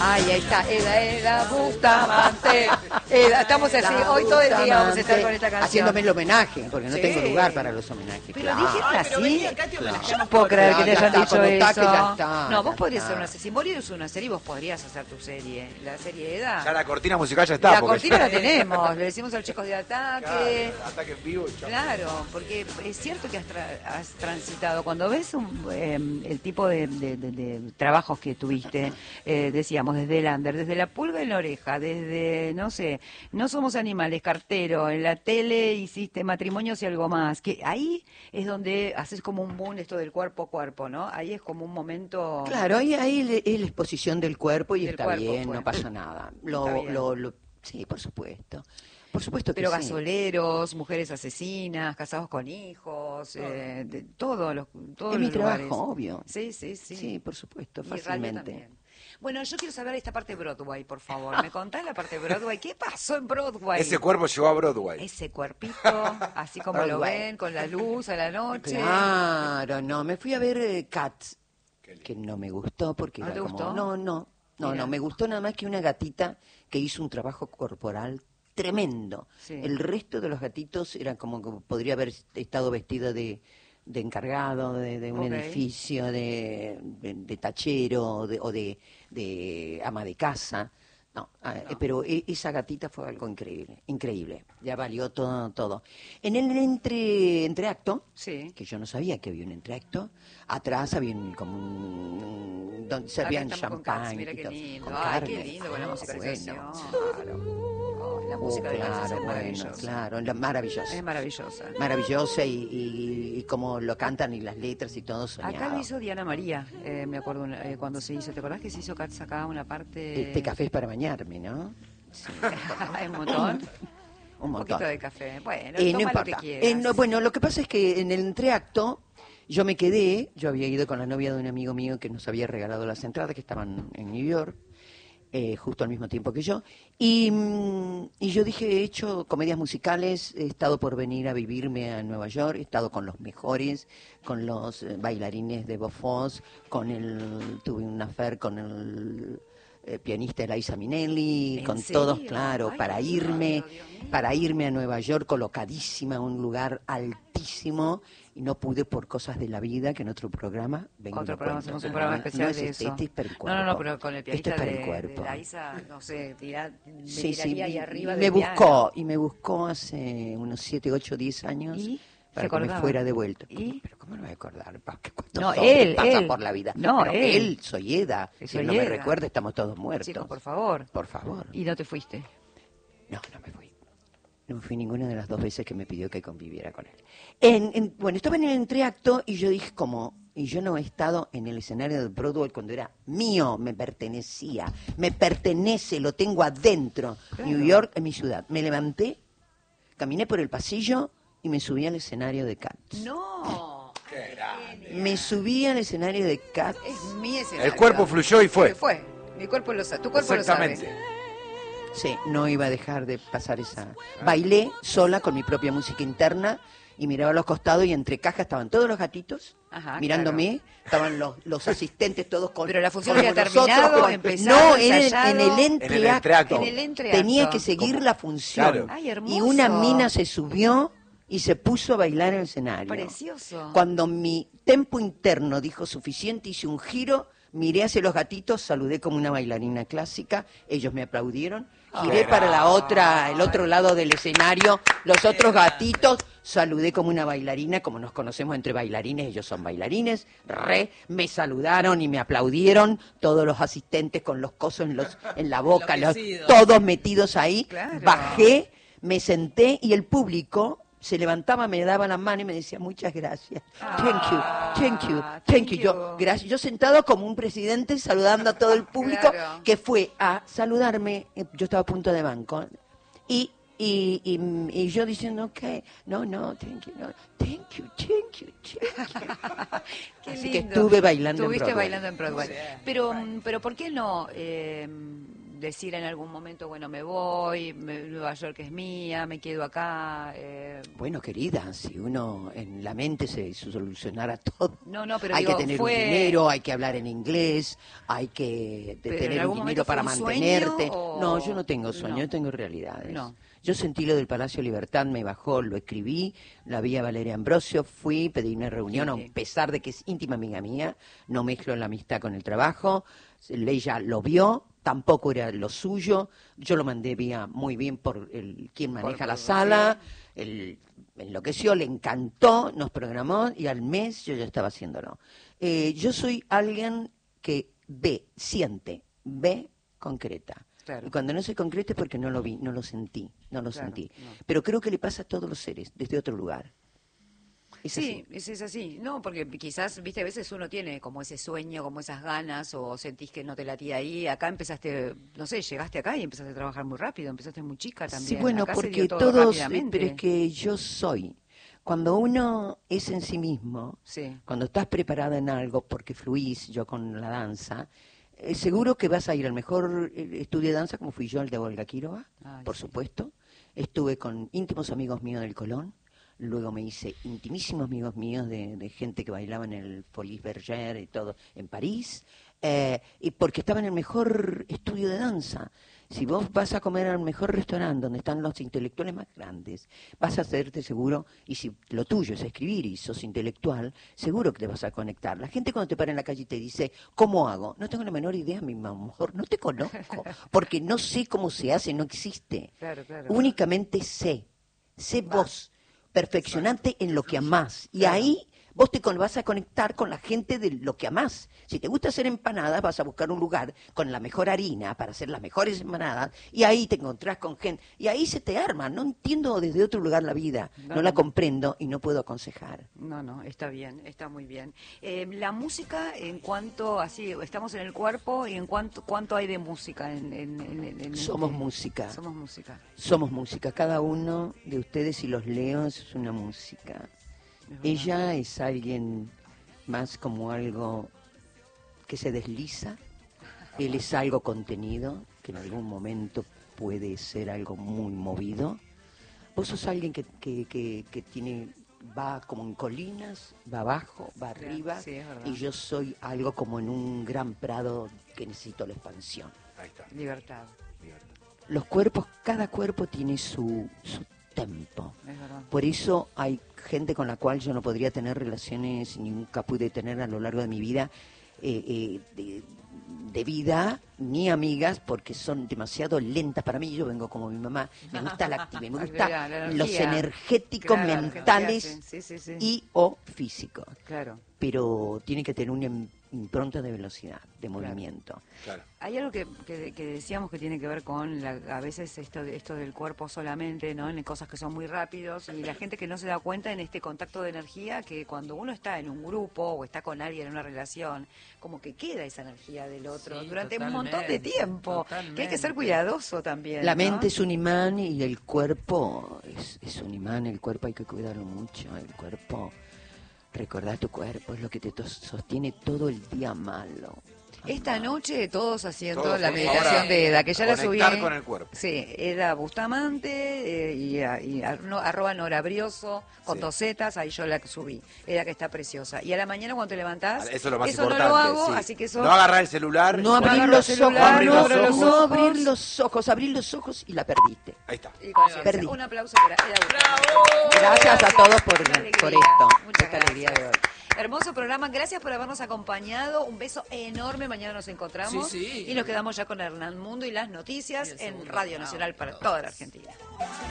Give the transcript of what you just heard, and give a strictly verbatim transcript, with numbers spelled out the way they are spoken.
Ay, ahí está, Eda, Eda, Bustamante. Eda, estamos así, hoy todo el día vamos a estar con esta canción. Haciéndome el homenaje, porque no Sí. tengo lugar para los homenajes. Pero claro. dijeron Ay, pero así. vení acá, te Claro. Yo no puedo creer que te Ya hayan está, dicho cuando está, eso. que ya está, No, vos ya podrías está. hacer una serie. Si Morir es una serie, vos podrías hacer tu serie. La serie Eda. Ya la cortina musical ya está. La porque cortina ya- la tenemos. Le decimos a los chicos de ataque. Claro, ataque en vivo. chao. Claro, porque es cierto que has, tra- has transitado. Cuando ves un, eh, el tipo de, de- de- de trabajos que tuviste, eh, decíamos, desde el under, desde la pulga en la oreja, desde, no sé, No somos animales, cartero, en la tele hiciste matrimonios y algo más, que ahí es donde haces como un boom esto del cuerpo a cuerpo, ¿no? Ahí es como un momento... Claro, ahí, ahí le- es la exposición del cuerpo y Del está cuerpo, bien, pues. no pasa nada. Lo, Está bien. lo, lo- sí, por supuesto. Por supuesto que Pero sí. gasoleros, mujeres asesinas, casados con hijos, eh, de todos los, todos Es mi los lugares. trabajo, obvio. Sí, sí, sí. Sí, por supuesto, Y radio fácilmente. también. Bueno, yo quiero saber esta parte de Broadway, por favor. ¿Me contás la parte de Broadway? ¿Qué pasó en Broadway? Ese cuerpo llegó a Broadway. Ese cuerpito, así como lo Broadway. ven, con la luz a la noche. Claro, no, me fui a ver eh, Cats, que no me gustó porque ¿No era te como... gustó? No, no, no, Mira. no, me gustó nada más que una gatita que hizo un trabajo corporal tremendo. Sí. El resto de los gatitos eran como que podría haber estado vestida de, de encargado de, de un Ok. edificio, de, de, de tachero de- o de, de ama de casa. No, ah, eh, pero e- esa gatita fue algo increíble, increíble. Ya valió todo, todo. En el entre, entreacto, Sí. que yo no sabía que había un entreacto, atrás había un, como un, donde Acá servían estamos con Cats, champán. mira y qué todo, lindo. con Ay, qué carne. lindo con la Ah, musicalización. bueno, claro. Oh, la Oh, música de Cats claro, es bueno, maravillosa. claro, la- maravillosa. Es maravillosa. Maravillosa y, y, y como lo cantan y las letras y todo soñado. Acá lo hizo Diana María, eh, me acuerdo una- eh, cuando se hizo. ¿Te acordás que se hizo Cats acá una parte? Este café es para bañarme, ¿no? Sí, Hay un montón. un Un montón. poquito de café. Bueno, Eh, toma no lo que importa. quieras. Eh, no, bueno, lo que pasa es que en el entreacto yo me quedé, yo había ido con la novia de un amigo mío que nos había regalado las entradas, que estaban en New York, eh, justo al mismo tiempo que yo, y, mm, y yo dije, he hecho comedias musicales, he estado por venir a vivirme a Nueva York, he estado con los mejores, con los eh, bailarines de Bofos, con el, tuve un affair con el eh, pianista Eliza Minnelli, ¿En con serio? todos, claro, Ay, para qué irme, bárbaro, Dios mío. para irme a Nueva York, colocadísima, un lugar altísimo, y no pude por cosas de la vida, que en otro programa vengo y Otro lo programa, cuento. hacemos un programa No, especial no es de este, eso. este es para el No, cuerpo. no, no, pero con el Este pianista es para de, el cuerpo. de la Isa, no sé, tira, me Sí, sí, tiraría ahí y- arriba y del me piano. buscó, y me buscó hace unos siete, ocho, diez años. ¿Y? Para ¿Se que me acordaba? fuera de vuelta. ¿Y? Pero ¿cómo no me voy a acordar? Pa? ¿Qué- cuántos No, hombres él, pasa él. por la vida? No, Pero él. él, soy Eda. Que Si soy él no me Eda. recuerda, estamos todos muertos. Chicos, por favor. Por favor. Y no te fuiste. No, no me fui. No me fui ninguna de las dos veces que me pidió que conviviera con él. En, en- bueno, estaba en el entreacto y yo dije como, y yo no he estado en el escenario de Broadway cuando era mío, me pertenecía, me pertenece, lo tengo adentro. Claro. New York es mi ciudad. Me levanté, caminé por el pasillo y me subí al escenario de Cats. No. Qué grande. Me subí al escenario de Cats. Es mi escenario. El cuerpo fluyó y fue. Fue. Mi cuerpo lo sabe. Tu cuerpo lo sabe. Exactamente. Sí, no iba a dejar de pasar esa... Bailé sola con mi propia música interna y miraba a los costados y entre cajas estaban todos los gatitos Ajá, mirándome, estaban los, los asistentes todos con... Pero la función como había nosotros, terminado, con- empezado, No, era en, ensayado. en el En el entreacto. entreacto. En el entreacto. Tenía que seguir Como- la función. Claro. Ay, hermoso. Y una mina se subió y se puso a bailar en el escenario. Precioso. Cuando mi tempo interno dijo suficiente, hice un giro, miré hacia los gatitos, saludé como una bailarina clásica, ellos me aplaudieron, giré Ay. para la otra, el otro lado del escenario, los otros gatitos, saludé como una bailarina, como nos conocemos entre bailarines, ellos son bailarines, re, me saludaron y me aplaudieron, todos los asistentes con los cosos en, los, en la boca, los- Enloquecidos. todos metidos ahí, Claro. bajé, me senté y el público se levantaba, me daba la mano y me decía muchas gracias. Thank you, thank you, Ah, thank thank you. Yo, you. gracias. Yo sentado como un presidente saludando a todo el público Claro. que fue a saludarme. eh, Yo estaba a punto de banco. Y, y, y, y yo diciendo, ok, no, no, thank you, no, thank you, thank you, thank you. Qué Así que lindo. estuve bailando en Estuviste Broadway. bailando en Broadway. Pero, mm, pero ¿por qué no? Eh, decir en algún momento, bueno, me voy, me- Nueva York es mía, me quedo acá? Eh, Bueno, querida, si uno en la mente se solucionara todo, No, no, pero hay digo, que tener fue- un dinero, hay que hablar en inglés, hay que de- ¿Pero en tener algún un dinero momento fue para un mantenerte. sueño o- No, yo no tengo sueño, No. yo tengo realidades. No. Yo sentí lo del Palacio Libertad, me bajó, lo escribí, la vi a Valeria Ambrosio, fui, pedí una reunión, Sí, sí. a pesar de que es íntima amiga mía, no mezclo la amistad con el trabajo, ella lo vio, tampoco era lo suyo, yo lo mandé vía muy bien por el quien maneja Por- la por- sala, él enloqueció, le encantó, nos programó y al mes yo ya estaba haciéndolo. Eh, yo soy alguien que ve, siente, ve, concreta. Claro. Y cuando no se concreta es porque no lo vi, no lo sentí, no lo Claro, sentí. no. Pero creo que le pasa a todos los seres, desde otro lugar. Es Sí, así. es, es así. No, porque quizás, viste, a veces uno tiene como ese sueño, como esas ganas, o sentís que no te latía ahí. Acá empezaste, no sé, llegaste acá y empezaste a trabajar muy rápido, empezaste muy chica también. Sí, bueno, Acá se porque dio todo todos, rápidamente. pero es que yo soy. Cuando uno es en sí mismo, Sí. cuando estás preparada en algo, porque fluís, yo con la danza, eh, seguro que vas a ir al mejor eh, estudio de danza, como fui yo, el de Olga Quiroga, Ay, por sí. supuesto. Estuve con íntimos amigos míos del Colón, luego me hice intimísimos amigos míos de, de gente que bailaba en el Folies Bergère y todo, en París, eh, y porque estaba en el mejor estudio de danza. Si vos vas a comer al mejor restaurante donde están los intelectuales más grandes, vas a hacerte seguro, y si lo tuyo es escribir y sos intelectual, seguro que te vas a conectar. La gente cuando te para en la calle y te dice, ¿cómo hago? No tengo la menor idea, mi amor, no te conozco, porque no sé cómo se hace, no existe. Claro, claro. Únicamente sé, sé vos, perfeccionante en lo que amás. Y Claro. ahí vos te con- vas a conectar con la gente de lo que amás. Si te gusta hacer empanadas, vas a buscar un lugar con la mejor harina para hacer las mejores empanadas y ahí te encontrás con gente. Y ahí se te arma. No entiendo desde otro lugar la vida. No, No la no. comprendo y no puedo aconsejar. No, no, está bien, está muy bien. Eh, la música, en cuanto, así, estamos en el cuerpo, y en cuanto, ¿cuánto hay de música? En, en- en- en- en Somos este- música. Somos música. Somos música. Cada uno de ustedes, si los leo, es una música. Es verdad. Ella es alguien más como algo que se desliza. Él es algo contenido, que en algún momento puede ser algo muy movido. Vos sos alguien que, que, que, que tiene, va como en colinas, va abajo, va Claro, arriba, sí, es verdad. y yo soy algo como en un gran prado que necesito la expansión. Ahí está. Libertad, Libertad. Los cuerpos, cada cuerpo tiene su, su tempo. es verdad. Por eso hay gente con la cual yo no podría tener relaciones, ni nunca pude tener a lo largo de mi vida, eh, eh, de, de vida, ni amigas, porque son demasiado lentas para mí. Yo vengo como mi mamá, me gusta la actividad, me gusta La- la los energía. energéticos, Claro, la mentales energía, sí, sí, sí. y o físicos. Claro. Pero tiene que tener una im- impronta de velocidad, de movimiento. Claro. Hay algo que, que, que decíamos que tiene que ver con la- a veces esto de, esto del cuerpo solamente, ¿no? En cosas que son muy rápidos, y la gente que no se da cuenta en este contacto de energía, que cuando uno está en un grupo o está con alguien en una relación, como que queda esa energía del otro Sí, durante un montón de totalmente, tiempo, que hay que ser totalmente. cuidadoso también. La ¿no? mente es un imán y el cuerpo es, es un imán, el cuerpo hay que cuidarlo mucho, el cuerpo, recordar tu cuerpo, es lo que te to- sostiene todo el día malo. Esta noche todos haciendo Todos, la sí. meditación Ahora, de Eda, que ya la subí. conectar con el cuerpo. Sí, Eda Bustamante eh, y, a- y a- no, arroba Nora Brioso con Sí. dos zetas, ahí yo la subí. Eda que está preciosa. Y a la mañana cuando te levantás, Eso es lo más eso importante. no lo hago, sí. así que eso... No agarrar el celular. No abrir agarro los el ojos, celular, abrir no, los abrir- ojos. no abrir los ojos, abrir los ojos y la perdiste. Ahí está. y conciencia. Perdí. Un aplauso para Eda Bustamante. Gracias a todos por, Qué alegría, por esto, muchas esta alegría de hoy. gracias. Hermoso programa, gracias por habernos acompañado. Un beso enorme, mañana nos encontramos. Sí, sí. Y nos quedamos ya con Hernán Mundo y las noticias Y el en segundo Radio round, Nacional para todos. toda la Argentina.